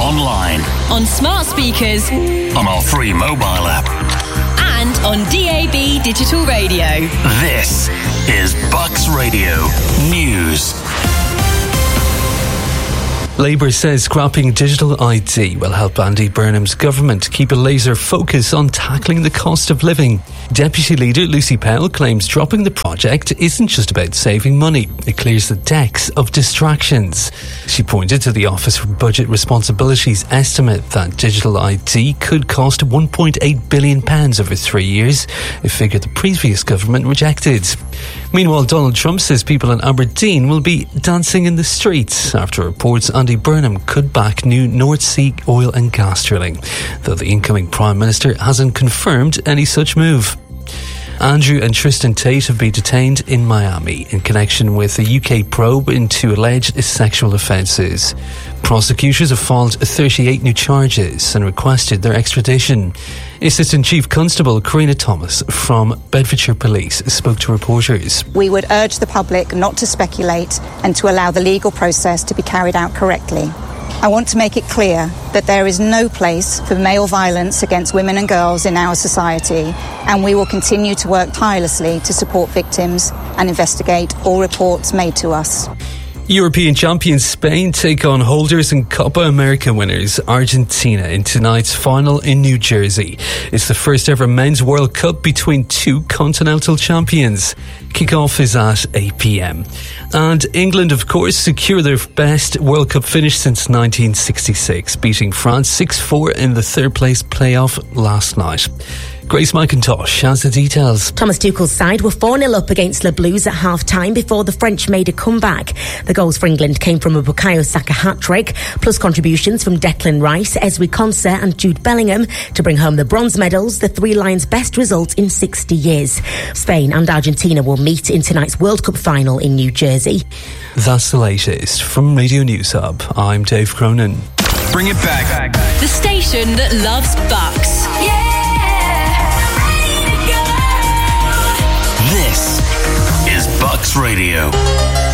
online, on smart speakers, on our free mobile app, and on DAB digital radio. This is Bucks Radio News. Labour says scrapping digital ID will help Andy Burnham's government keep a laser focus on tackling the cost of living. Deputy Leader Lucy Powell claims dropping the project isn't just about saving money, it clears the decks of distractions. She pointed to the Office for Budget Responsibility's estimate that digital ID could cost £1.8 billion over 3 years, a figure the previous government rejected. Meanwhile, Donald Trump says people in Aberdeen will be dancing in the streets after reports Andy Burnham could back new North Sea oil and gas drilling, though the incoming Prime Minister hasn't confirmed any such move. Andrew and Tristan Tate have been detained in Miami in connection with a UK probe into alleged sexual offences. Prosecutors have filed 38 new charges and requested their extradition. Assistant Chief Constable Karina Thomas from Bedfordshire Police spoke to reporters. We would urge the public not to speculate and to allow the legal process to be carried out correctly. I want to make it clear that there is no place for male violence against women and girls in our society, and we will continue to work tirelessly to support victims and investigate all reports made to us. European champions Spain take on holders and Copa America winners Argentina in tonight's final in New Jersey. It's the first ever men's World Cup between two continental champions. Kick-off is at 8 p.m. And England, of course, secure their best World Cup finish since 1966, beating France 6-4 in the third place playoff last night. Grace McIntosh has the details. Thomas Tuchel's side were 4-0 up against Le Blues at half-time before the French made a comeback. The goals for England came from a Bukayo Saka hat-trick, plus contributions from Declan Rice, Ezri Konsa and Jude Bellingham to bring home the bronze medals, the Three Lions' best result in 60 years. Spain and Argentina will meet in tonight's World Cup final in New Jersey. That's the latest from Radio News Hub. I'm Dave Cronin. Bring it back. The station that loves Bucks. Yeah.